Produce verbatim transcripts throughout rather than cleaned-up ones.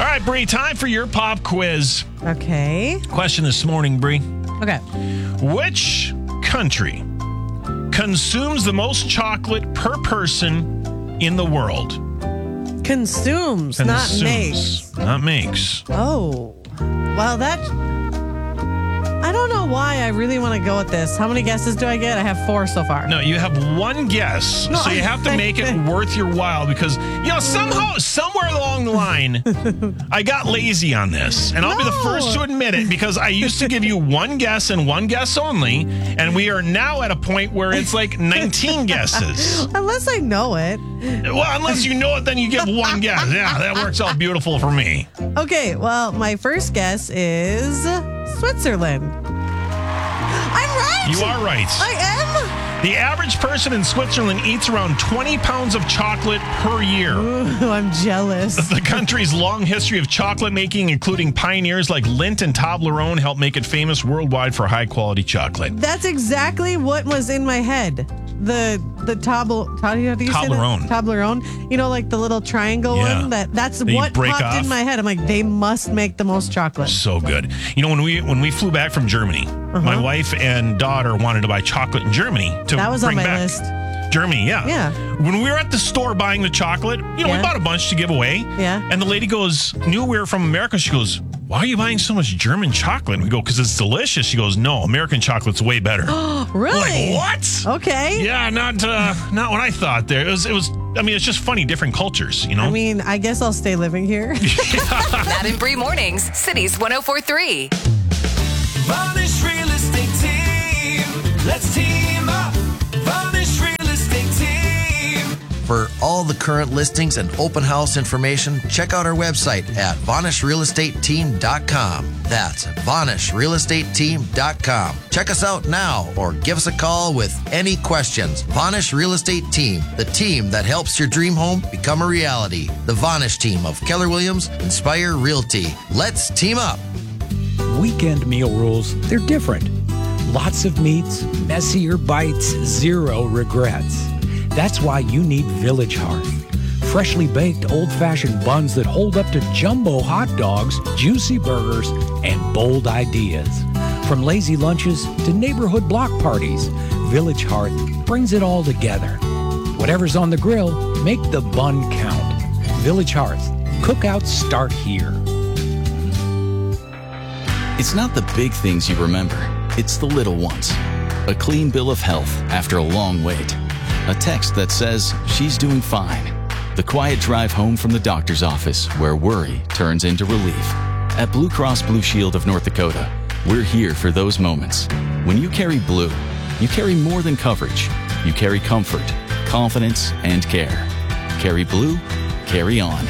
All right, Bree, time for your pop quiz. Okay. Question this morning, Bree. Okay. Which country consumes the most chocolate per person in the world? Consumes, not makes. Not makes. Oh. Well, that... I don't know why I really want to go with this. How many guesses do I get? I have four so far. No, you have one guess. No, so you have to make it worth your while because, you know, somehow, somewhere along the line, I got lazy on this. And I'll be the No. first to admit it because I used to give you one guess and one guess only. And we are now at a point where it's like nineteen guesses. Unless I know it. Well, unless you know it, then you give one guess. Yeah, that works out beautiful for me. Okay, well, my first guess is Switzerland. I'm right. You are right. I am. The average person in Switzerland eats around twenty pounds of chocolate per year. Ooh, I'm jealous. The country's long history of chocolate making, including pioneers like Lindt and Toblerone, helped make it famous worldwide for high-quality chocolate. That's exactly what was in my head. The the tobl how do you, how do you say that? Toblerone. Toblerone. You know, like the little triangle Yeah. one. That that's That you what break popped off. in my head. I'm like, they must make the most chocolate. So good. You know, when we when we flew back from Germany, my wife and daughter wanted to buy chocolate in Germany to That was on bring my back. list. Germany, yeah. Yeah. When we were at the store buying the chocolate, you know, Yeah. we bought a bunch to give away. Yeah. And the lady goes, knew we were from America. She goes, why are you buying so much German chocolate? And we go, because it's delicious. She goes, no, American chocolate's way better. Really? Like, what? Okay. Yeah, not uh, not what I thought there. It was, it was, I mean, it's just funny, different cultures, you know? I mean, I guess I'll stay living here. Matt and Bree Mornings, Cities one oh four point three. Varnish Real Estate Team. Let's team up. Varnish Real Estate Team. For all the current listings and open house information, check out our website at Varnish Real Estate Team dot com. That's Varnish Real Estate Team dot com. Check us out now or give us a call with any questions. Varnish Real Estate Team, the team that helps your dream home become a reality. The Varnish team of Keller Williams, Inspire Realty. Let's team up. Weekend meal rules, they're different. Lots of meats, messier bites, zero regrets. That's why you need Village Hearth. Freshly baked old-fashioned buns that hold up to jumbo hot dogs, juicy burgers, and bold ideas. From lazy lunches to neighborhood block parties, Village Hearth brings it all together. Whatever's on the grill, make the bun count. Village Hearth. Cookouts start here. It's not the big things you remember. It's the little ones. A clean bill of health after a long wait. A text that says she's doing fine. The quiet drive home from the doctor's office where worry turns into relief. At Blue Cross Blue Shield of North Dakota, we're here for those moments. When you carry blue, you carry more than coverage. You carry comfort, confidence, and care. Carry blue, carry on.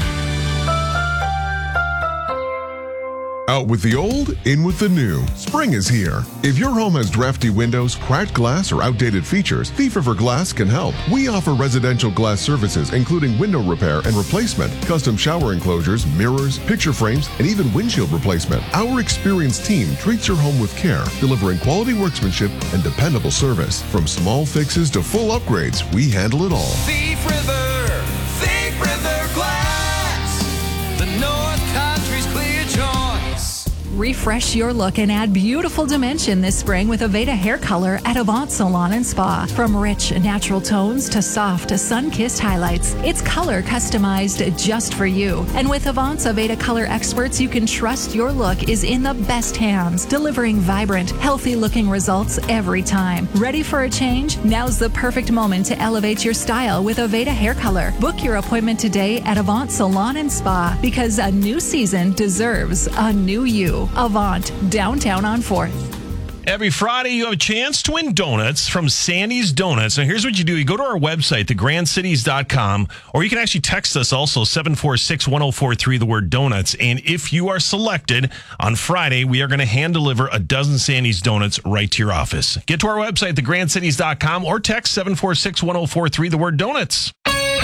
Out with the old, in with the new. Spring is here. If your home has drafty windows, cracked glass, or outdated features, Thief River Glass can help. We offer residential glass services, including window repair and replacement, custom shower enclosures, mirrors, picture frames, and even windshield replacement. Our experienced team treats your home with care, delivering quality workmanship and dependable service. From small fixes to full upgrades, we handle it all. Thief River. Thief River Glass. The North Country's clear choice. Refresh your look and add beautiful dimension this spring with Aveda hair color at Avant Salon and Spa. From rich natural tones to soft sun-kissed highlights, it's color customized just for you. And with Avant's Aveda color experts, you can trust your look is in the best hands, delivering vibrant, healthy-looking results every time. Ready for a change? Now's the perfect moment to elevate your style with Aveda hair color. Book your appointment today at Avant Salon and Spa because a new season deserves a new you. Avant, downtown on fourth. Every Friday, you have a chance to win donuts from Sandy's Donuts. And here's what you do. You go to our website, the grand cities dot com, or you can actually text us also, seven four six, one oh four three, the word donuts. And if you are selected on Friday, we are going to hand deliver a dozen Sandy's Donuts right to your office. Get to our website, the grand cities dot com, or text seven four six, one oh four three, the word donuts.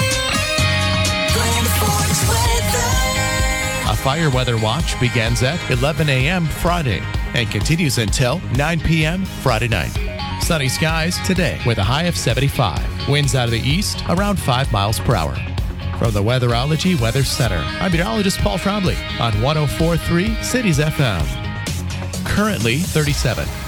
A fire weather watch begins at eleven a.m. Friday and continues until nine p.m. Friday night. Sunny skies today with a high of seventy-five. Winds out of the east around five miles per hour. From the Weatherology Weather Center, I'm meteorologist Paul Trombley on one oh four point three Cities F M. Currently thirty-seven.